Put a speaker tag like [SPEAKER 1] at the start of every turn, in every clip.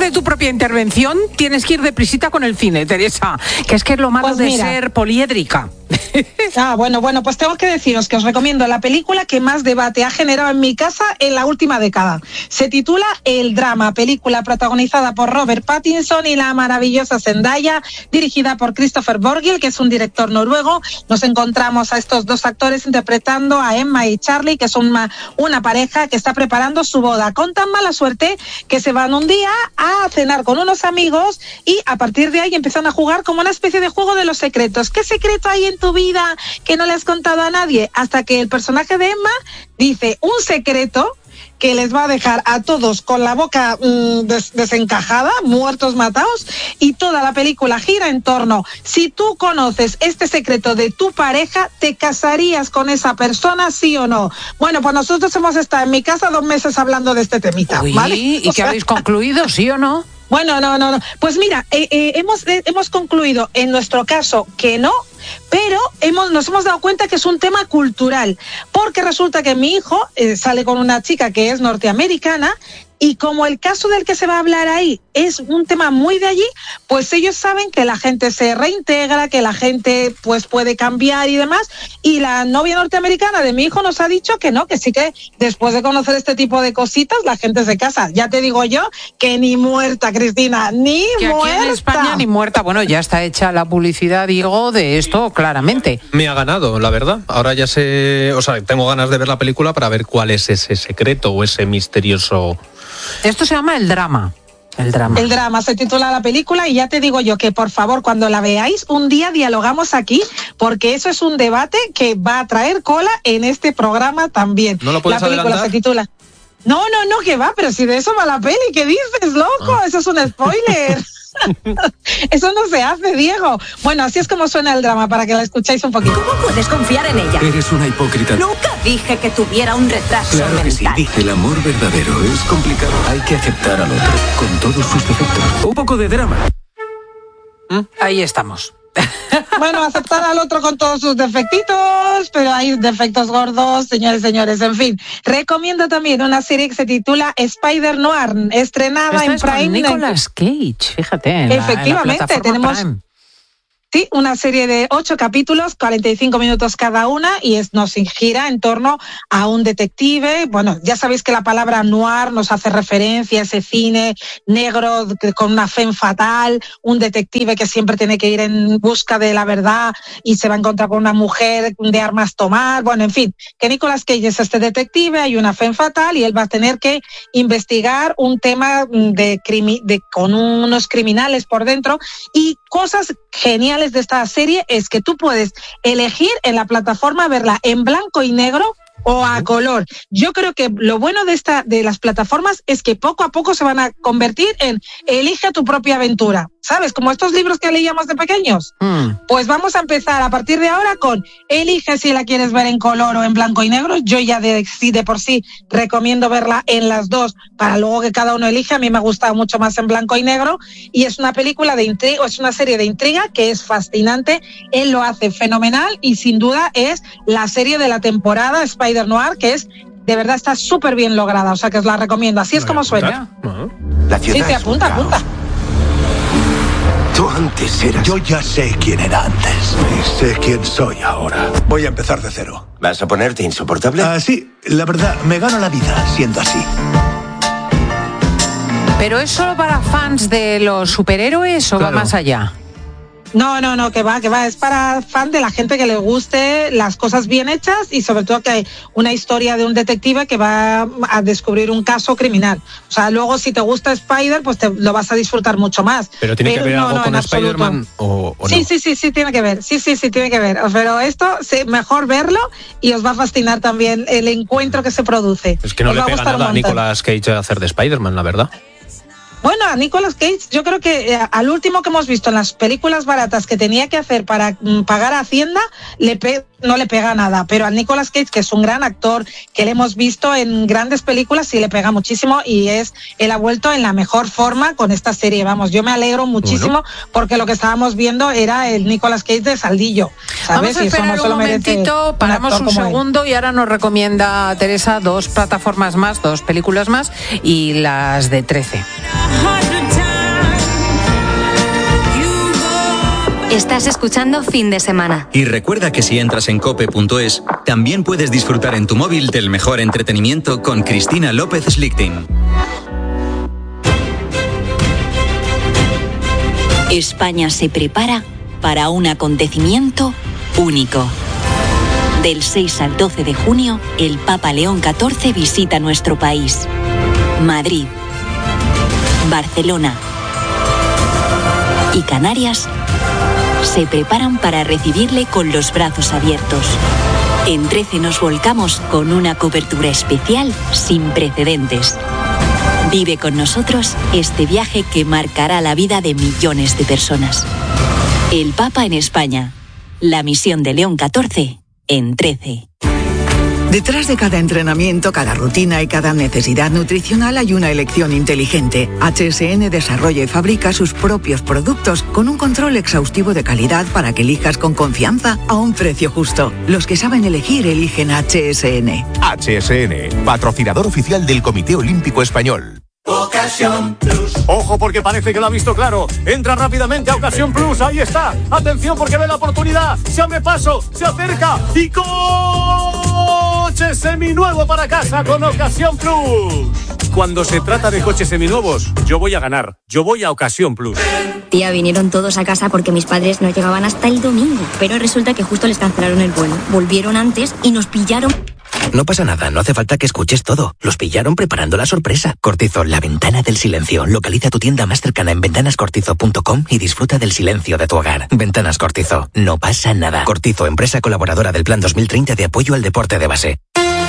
[SPEAKER 1] de tu propia intervención, tienes que ir deprisita con el cine, Teresa, que es lo malo
[SPEAKER 2] Pues
[SPEAKER 1] de
[SPEAKER 2] mira,
[SPEAKER 1] ser poliédrica.
[SPEAKER 2] Bueno, pues tengo que deciros que os recomiendo la película que más debate ha generado en mi casa en la última década. Se titula El Drama, película protagonizada por Robert Pattinson y la maravillosa Zendaya, dirigida por Kristoffer Borghild, que es un director noruego. Nos encontramos a estos dos actores interpretando a Emma y Charlie, que son una pareja que está preparando su boda, con tan mala suerte que se van un día a cenar con unos amigos y a partir de ahí empiezan a jugar como una especie de juego de los secretos. ¿Qué secreto hay en tu vida que no le has contado a nadie? Hasta que el personaje de Emma dice un secreto que les va a dejar a todos con la boca desencajada, muertos, matados, y toda la película gira en torno: si tú conoces este secreto de tu pareja, ¿te casarías con esa persona, sí o no? Bueno, pues nosotros hemos estado en mi casa 2 meses hablando de este temita.
[SPEAKER 1] Uy,
[SPEAKER 2] ¿vale?
[SPEAKER 1] ¿y qué habéis concluido, sí o no?
[SPEAKER 2] Bueno, no. Pues mira, hemos concluido en nuestro caso que no, pero nos hemos dado cuenta que es un tema cultural, porque resulta que mi hijo sale con una chica que es norteamericana, y como el caso del que se va a hablar ahí es un tema muy de allí, pues ellos saben que la gente se reintegra, que la gente pues puede cambiar y demás, y la novia norteamericana de mi hijo nos ha dicho que no, que sí, que después de conocer este tipo de cositas la gente se casa. Ya te digo yo que ni muerta, Cristina, ni
[SPEAKER 1] que
[SPEAKER 2] muerta.
[SPEAKER 1] Aquí en España ni muerta. Bueno, ya está hecha la publicidad, digo, de esto claramente.
[SPEAKER 3] Me ha ganado, la verdad. Ahora ya tengo ganas de ver la película para ver cuál es ese secreto o ese misterioso...
[SPEAKER 1] Esto se llama El Drama. El Drama
[SPEAKER 2] se titula la película, y ya te digo yo que por favor cuando la veáis un día dialogamos aquí, porque eso es un debate que va a traer cola en este programa también.
[SPEAKER 3] ¿No lo puedes
[SPEAKER 2] La película
[SPEAKER 3] adelantar?
[SPEAKER 2] se titula... No, que va, pero si de eso va la peli, ¿qué dices, loco? Eso es un spoiler. Eso no se hace, Diego. Bueno, así es como suena El Drama, para que la escuchéis un poquito.
[SPEAKER 4] ¿Cómo puedes confiar en ella?
[SPEAKER 5] Eres una hipócrita.
[SPEAKER 4] Nunca dije que tuviera un retraso
[SPEAKER 5] Claro que sí.
[SPEAKER 4] mental.
[SPEAKER 5] El amor verdadero es complicado. Hay que aceptar al otro, con todos sus defectos. Un poco de drama.
[SPEAKER 1] Ahí estamos.
[SPEAKER 2] Bueno, aceptar al otro con todos sus defectitos, pero hay defectos gordos, señores. En fin, recomiendo también una serie que se titula Spider Noir, estrenada en Prime.
[SPEAKER 1] Con Nicolas Cage, fíjate.
[SPEAKER 2] Efectivamente,
[SPEAKER 1] en la
[SPEAKER 2] tenemos...
[SPEAKER 1] Prime.
[SPEAKER 2] Sí, una serie de 8 capítulos, 45 minutos cada una, y nos gira en torno a un detective. Bueno, ya sabéis que la palabra noir nos hace referencia a ese cine negro con una femme fatal, un detective que siempre tiene que ir en busca de la verdad y se va a encontrar con una mujer de armas tomar. Bueno, en fin, que Nicolas Cage es este detective, hay una femme fatal y él va a tener que investigar un tema con unos criminales por dentro. Y cosas geniales de esta serie es que tú puedes elegir en la plataforma verla en blanco y negro o a color. Yo creo que lo bueno de las plataformas es que poco a poco se van a convertir en elige tu propia aventura, ¿sabes? Como estos libros que leíamos de pequeños. Pues vamos a empezar a partir de ahora con elige si la quieres ver en color o en blanco y negro. Yo ya de por sí recomiendo verla en las dos, para luego que cada uno elige. A mí me ha gustado mucho más en blanco y negro, y es una película de intriga, es una serie de intriga que es fascinante. Él lo hace fenomenal y sin duda es la serie de la temporada, Spider Noir, que es, de verdad, está súper bien lograda, o sea que os la recomiendo. Así es como suena.
[SPEAKER 6] La ciudad
[SPEAKER 2] Sí, te
[SPEAKER 6] es un
[SPEAKER 2] apunta.
[SPEAKER 6] caos. Tú antes eras...
[SPEAKER 7] Yo ya sé quién era antes y sé quién soy ahora. Voy a empezar de cero.
[SPEAKER 6] ¿Vas a ponerte insoportable?
[SPEAKER 7] Sí, la verdad, me gano la vida siendo así.
[SPEAKER 1] ¿Pero es solo para fans de los superhéroes o va más allá?
[SPEAKER 2] No, que va, es para fan de la gente que le guste las cosas bien hechas, y sobre todo que hay una historia de un detective que va a descubrir un caso criminal. O sea, luego si te gusta Spider, pues lo vas a disfrutar mucho más.
[SPEAKER 3] ¿Pero tiene que ver algo con Spider-Man o no?
[SPEAKER 2] Sí, tiene que ver. Sí, tiene que ver. Pero esto, mejor verlo, y os va a fascinar también el encuentro que se produce.
[SPEAKER 3] Es que no le pega nada a Nicolas Cage hacer de Spider-Man, la verdad.
[SPEAKER 2] Bueno, a Nicolas Cage, yo creo que al último que hemos visto en las películas baratas que tenía que hacer para pagar a Hacienda, no le pega nada. Pero a Nicolas Cage, que es un gran actor, que le hemos visto en grandes películas, sí le pega muchísimo, y él ha vuelto en la mejor forma con esta serie. Vamos, yo me alegro muchísimo, porque lo que estábamos viendo era el Nicolas Cage de Saldillo, ¿sabes?
[SPEAKER 1] Vamos a esperar un momentito, paramos un segundo y ahora nos recomienda Teresa 2 plataformas más, 2 películas más, y las de 13.
[SPEAKER 8] Estás escuchando Fin de Semana.
[SPEAKER 9] Y recuerda que si entras en cope.es, también puedes disfrutar en tu móvil del mejor entretenimiento con Cristina López Slichting.
[SPEAKER 10] España se prepara para un acontecimiento único. Del 6 al 12 de junio, el Papa León XIV visita nuestro país. Madrid, Barcelona y Canarias se preparan para recibirle con los brazos abiertos. En 13 nos volcamos con una cobertura especial sin precedentes. Vive con nosotros este viaje que marcará la vida de millones de personas. El Papa en España. La misión de León XIV en 13.
[SPEAKER 11] Detrás de cada entrenamiento, cada rutina y cada necesidad nutricional hay una elección inteligente. HSN desarrolla y fabrica sus propios productos con un control exhaustivo de calidad para que elijas con confianza a un precio justo. Los que saben elegir eligen HSN.
[SPEAKER 12] HSN, patrocinador oficial del Comité Olímpico Español.
[SPEAKER 13] Ocasión Plus. Ojo porque parece que lo ha visto claro. Entra rápidamente a Ocasión Plus. Ahí está. Atención porque ve la oportunidad. Se abre paso. Se acerca. Y coche seminuevo para casa con Ocasión Plus. Cuando se trata de coches seminuevos, yo voy a ganar. Yo voy a Ocasión Plus.
[SPEAKER 14] Tía, vinieron todos a casa porque mis padres no llegaban hasta el domingo. Pero resulta que justo les cancelaron el vuelo. Volvieron antes y nos pillaron.
[SPEAKER 15] No pasa nada, no hace falta que escuches todo. Los pillaron preparando la sorpresa. Cortizo, la ventana del silencio. Localiza tu tienda más cercana en ventanascortizo.com y disfruta del silencio de tu hogar. Ventanas Cortizo, no pasa nada. Cortizo, empresa colaboradora del Plan 2030 de apoyo al deporte de base.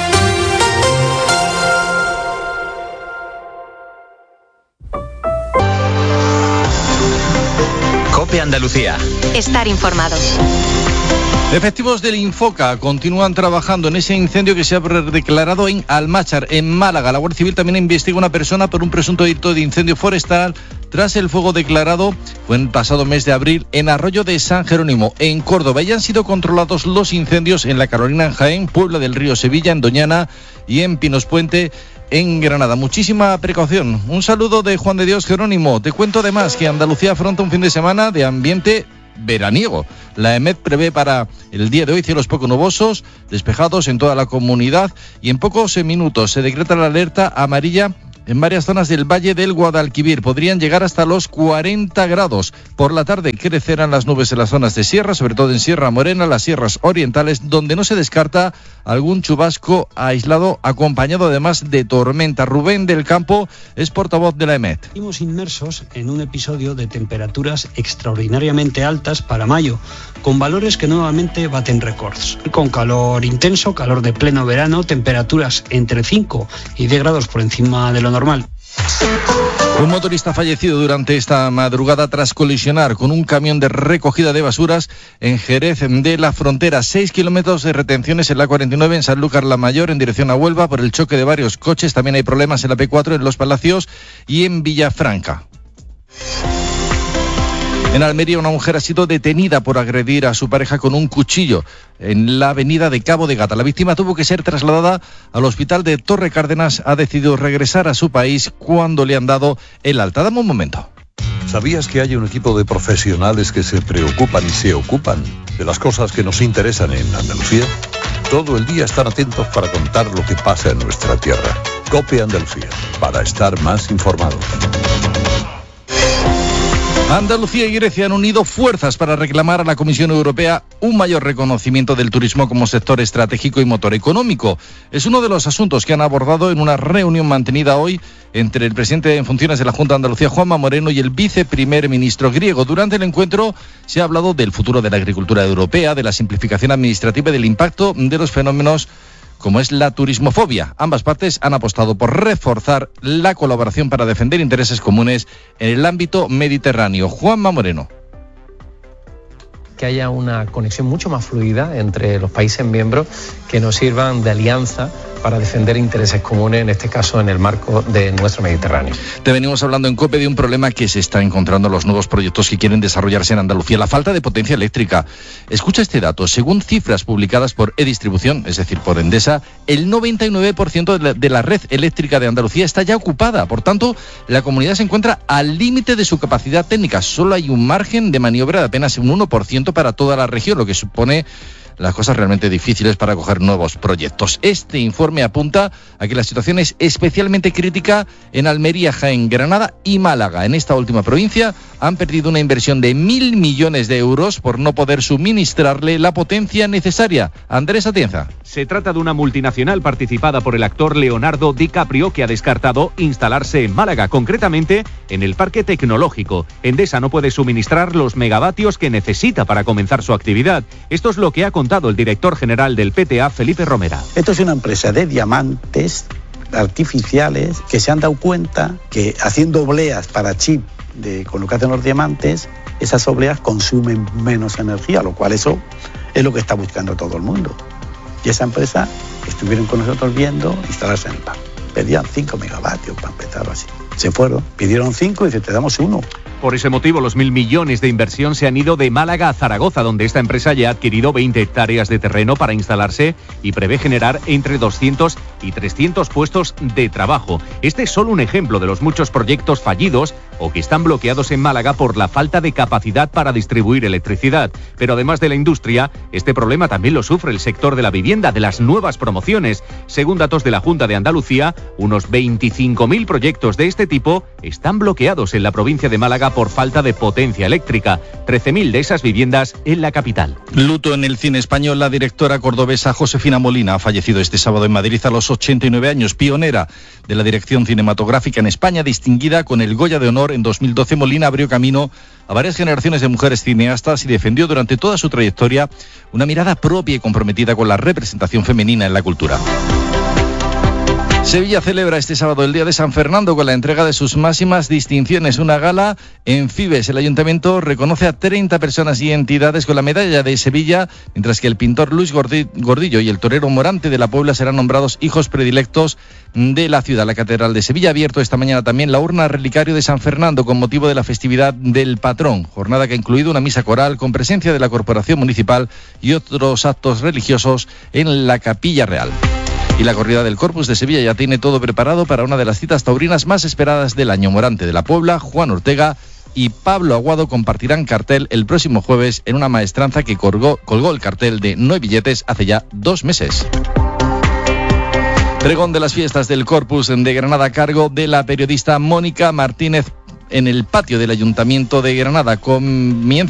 [SPEAKER 9] COPE Andalucía.
[SPEAKER 8] Estar informados.
[SPEAKER 16] Efectivos del Infoca continúan trabajando en ese incendio que se ha declarado en Almáchar, en Málaga. La Guardia Civil también investiga a una persona por un presunto delito de incendio forestal tras el fuego declarado fue el pasado mes de abril en Arroyo de San Jerónimo, en Córdoba. Ya han sido controlados los incendios en La Carolina, en Jaén, Puebla del Río, Sevilla, en Doñana y en Pinos Puente, en Granada. Muchísima precaución. Un saludo de Juan de Dios Jerónimo. Te cuento además que Andalucía afronta un fin de semana de ambiente veraniego. La EMET prevé para el día de hoy cielos poco nubosos, despejados en toda la comunidad y en pocos minutos se decreta la alerta amarilla en varias zonas del Valle del Guadalquivir. Podrían llegar hasta los 40 grados. Por la tarde crecerán las nubes en las zonas de sierra, sobre todo en Sierra Morena, las sierras orientales, donde no se descarta algún chubasco aislado, acompañado además de tormenta. Rubén del Campo es portavoz de la EMET.
[SPEAKER 17] Estamos inmersos en un episodio de temperaturas extraordinariamente altas para mayo, con valores que nuevamente baten récords. Con calor intenso, calor de pleno verano, temperaturas entre 5 y 10 grados por encima de lo normal.
[SPEAKER 16] Un motorista fallecido durante esta madrugada tras colisionar con un camión de recogida de basuras en Jerez de la Frontera. 6 kilómetros de retenciones en la 49 en Sanlúcar la Mayor en dirección a Huelva por el choque de varios coches. También hay problemas en la P4 en Los Palacios y en Villafranca. En Almería, una mujer ha sido detenida por agredir a su pareja con un cuchillo en la avenida de Cabo de Gata. La víctima tuvo que ser trasladada al hospital de Torre Cárdenas. Ha decidido regresar a su país cuando le han dado el alta. Dame un momento.
[SPEAKER 18] ¿Sabías que hay un equipo de profesionales que se preocupan y se ocupan de las cosas que nos interesan en Andalucía? Todo el día están atentos para contar lo que pasa en nuestra tierra. COPE Andalucía, para estar más informados.
[SPEAKER 16] Andalucía y Grecia han unido fuerzas para reclamar a la Comisión Europea un mayor reconocimiento del turismo como sector estratégico y motor económico. Es uno de los asuntos que han abordado en una reunión mantenida hoy entre el presidente en funciones de la Junta de Andalucía, Juanma Moreno, y el viceprimer ministro griego. Durante el encuentro se ha hablado del futuro de la agricultura europea, de la simplificación administrativa y del impacto de los fenómenos como es la turismofobia. Ambas partes han apostado por reforzar la colaboración para defender intereses comunes en el ámbito mediterráneo. Juanma Moreno.
[SPEAKER 19] Que haya una conexión mucho más fluida entre los países miembros que nos sirvan de alianza
[SPEAKER 3] para defender intereses comunes, en este caso en el marco de nuestro Mediterráneo.
[SPEAKER 16] Te venimos hablando en COPE de un problema que se está encontrando en los nuevos proyectos que quieren desarrollarse en Andalucía, la falta de potencia eléctrica. Escucha este dato, según cifras publicadas por E-Distribución, es decir, por Endesa, el 99% de la red eléctrica de Andalucía está ya ocupada. Por tanto, la comunidad se encuentra al límite de su capacidad técnica. Solo hay un margen de maniobra de apenas un 1% para toda la región, lo que supone las cosas realmente difíciles para acoger nuevos proyectos. Este informe apunta a que la situación es especialmente crítica en Almería, Jaén, Granada y Málaga. En esta última provincia han perdido una inversión de 1.000 millones de euros por no poder suministrarle la potencia necesaria. Andrés Atienza.
[SPEAKER 20] Se trata de una multinacional participada por el actor Leonardo DiCaprio que ha descartado instalarse en Málaga, concretamente en el Parque Tecnológico. Endesa no puede suministrar los megavatios que necesita para comenzar su actividad. Esto es lo que ha contado el director general del PTA, Felipe Romera.
[SPEAKER 21] Esto es una empresa de diamantes artificiales que se han dado cuenta que haciendo obleas para chip de colocarse en los diamantes, esas obleas consumen menos energía, lo cual eso es lo que está buscando todo el mundo. Y esa empresa estuvieron con nosotros viendo instalarse en el parque. Pedían 5 megavatios para empezar así. Se fueron, pidieron 5 y dice, te damos 1.
[SPEAKER 20] Por ese motivo, los 1.000 millones de inversión se han ido de Málaga a Zaragoza, donde esta empresa ya ha adquirido 20 hectáreas de terreno para instalarse y prevé generar entre 200 y 300 puestos de trabajo. Este es solo un ejemplo de los muchos proyectos fallidos o que están bloqueados en Málaga por la falta de capacidad para distribuir electricidad. Pero además de la industria, este problema también lo sufre el sector de la vivienda, de las nuevas promociones. Según datos de la Junta de Andalucía, unos 25.000 proyectos de este tipo están bloqueados en la provincia de Málaga por falta de potencia eléctrica. 13.000 de esas viviendas en la capital.
[SPEAKER 16] Luto en el cine español. La directora cordobesa Josefina Molina ha fallecido este sábado en Madrid a los 89 años. Pionera de la dirección cinematográfica en España, distinguida con el Goya de Honor en 2012, Molina abrió camino a varias generaciones de mujeres cineastas y defendió durante toda su trayectoria una mirada propia y comprometida con la representación femenina en la cultura. Sevilla celebra este sábado el Día de San Fernando con la entrega de sus máximas distinciones. Una gala en Fibes. El ayuntamiento reconoce a 30 personas y entidades con la medalla de Sevilla, mientras que el pintor Luis Gordillo y el torero Morante de la Puebla serán nombrados hijos predilectos de la ciudad. La Catedral de Sevilla ha abierto esta mañana también la urna relicario de San Fernando con motivo de la festividad del patrón. Jornada que ha incluido una misa coral con presencia de la Corporación Municipal y otros actos religiosos en la Capilla Real. Y la corrida del Corpus de Sevilla ya tiene todo preparado para una de las citas taurinas más esperadas del año. Morante de la Puebla, Juan Ortega y Pablo Aguado compartirán cartel el próximo jueves en una maestranza que colgó el cartel de No hay billetes hace ya 2 meses. Pregón de las fiestas del Corpus de Granada a cargo de la periodista Mónica Martínez en el patio del Ayuntamiento de Granada. Comienza